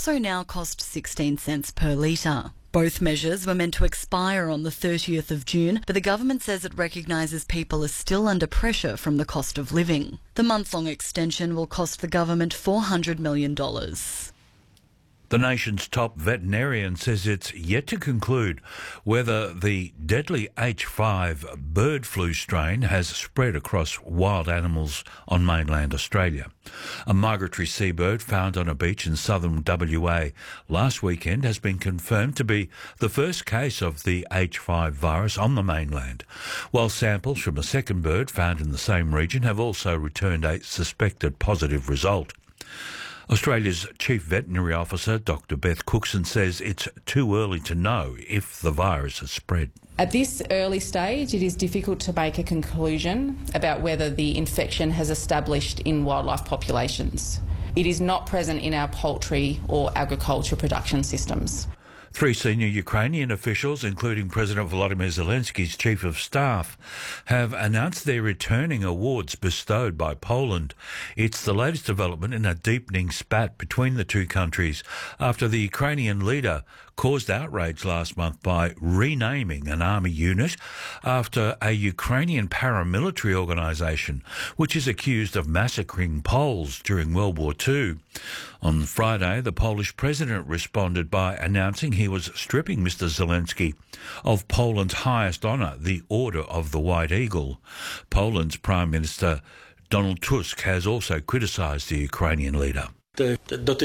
also now cost 16 cents per litre. Both measures were meant to expire on the 30th of June, but the government says it recognises people are still under pressure from the cost of living. The month-long extension will cost the government $400 million. The nation's top veterinarian says it's yet to conclude whether the deadly H5 bird flu strain has spread across wild animals on mainland Australia. A migratory seabird found on a beach in southern WA last weekend has been confirmed to be the first case of the H5 virus on the mainland, while samples from a second bird found in the same region have also returned a suspected positive result. Australia's Chief Veterinary Officer, Dr Beth Cookson, says it's too early to know if the virus has spread. At this early stage, it is difficult to make a conclusion about whether the infection has established in wildlife populations. It is not present in our poultry or agriculture production systems. 3 senior Ukrainian officials, including President Volodymyr Zelensky's chief of staff, have announced they're returning awards bestowed by Poland. It's the latest development in a deepening spat between the two countries after the Ukrainian leader caused outrage last month by renaming an army unit after a Ukrainian paramilitary organisation which is accused of massacring Poles during World War II. On Friday, the Polish president responded by announcing he was stripping Mr Zelensky of Poland's highest honour, the Order of the White Eagle. Poland's Prime Minister Donald Tusk has also criticised the Ukrainian leader. President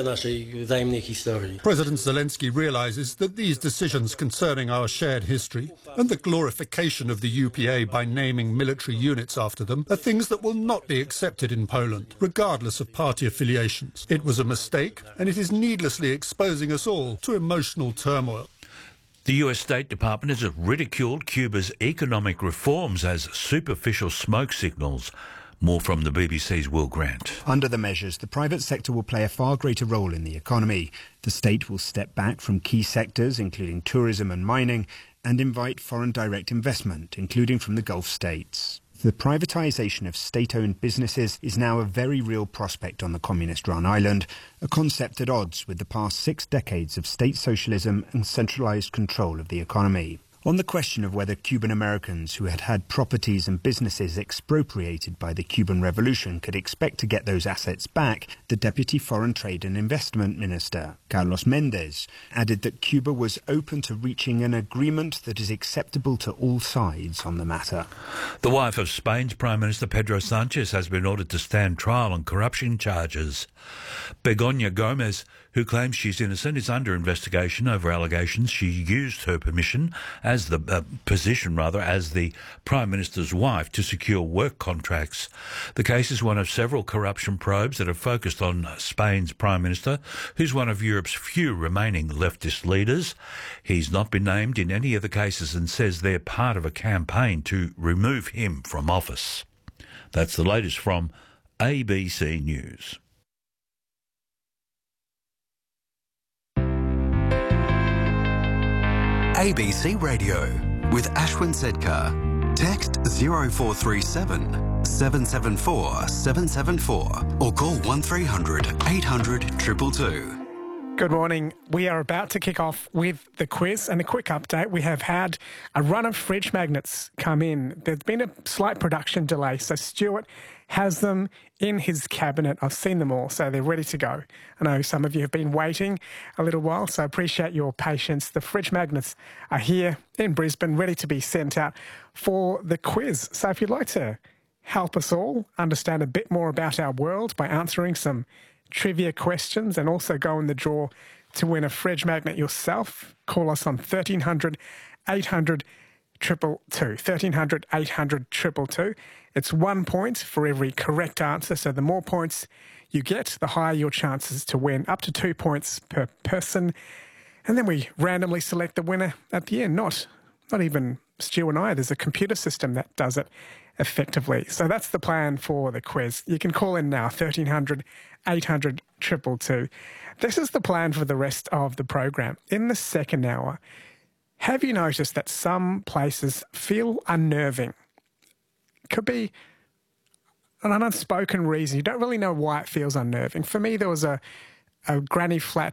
Zelensky realises that these decisions concerning our shared history and the glorification of the UPA by naming military units after them are things that will not be accepted in Poland, regardless of party affiliations. It was a mistake, and it is needlessly exposing us all to emotional turmoil. The US State Department has ridiculed Cuba's economic reforms as superficial smoke signals. More from the BBC's Will Grant. Under the measures, the private sector will play a far greater role in the economy. The state will step back from key sectors, including tourism and mining, and invite foreign direct investment, including from the Gulf states. The privatisation of state-owned businesses is now a very real prospect on the communist-run island, a concept at odds with the past 6 decades of state socialism and centralised control of the economy. On the question of whether Cuban Americans who had had properties and businesses expropriated by the Cuban Revolution could expect to get those assets back, the Deputy Foreign Trade and Investment Minister, Carlos Mendez, added that Cuba was open to reaching an agreement that is acceptable to all sides on the matter. The wife of Spain's Prime Minister Pedro Sánchez has been ordered to stand trial on corruption charges. Begoña Gómez, who claims she's innocent, is under investigation over allegations she used her position as the Prime Minister's wife to secure work contracts. The case is one of several corruption probes that have focused on Spain's Prime Minister, who's one of Europe's few remaining leftist leaders. He's not been named in any of the cases and says they're part of a campaign to remove him from office. That's the latest from ABC News. ABC Radio with Ashwin Sedkar. Text 0437 774 774 or call 1300 800 222. Good morning. We are about to kick off with the quiz and a quick update. We have had a run of fridge magnets come in. There's been a slight production delay, so Stuart has them in his cabinet. I've seen them all, so they're ready to go. I know some of you have been waiting a little while, so I appreciate your patience. The fridge magnets are here in Brisbane, ready to be sent out for the quiz. So if you'd like to help us all understand a bit more about our world by answering some trivia questions and also go in the draw to win a fridge magnet yourself, call us on 1300 800 222. 1300 800 222. It's 1 point for every correct answer, so the more points you get, the higher your chances to win, up to 2 points per person. And then we randomly select the winner at the end. Not even Stu and I. There's a computer system that does it effectively. So that's the plan for the quiz. You can call in now, 1300 800 222. This is the plan for the rest of the program. In the second hour, have you noticed that some places feel unnerving? Could be an unspoken reason. You don't really know why it feels unnerving. For me, there was a granny flat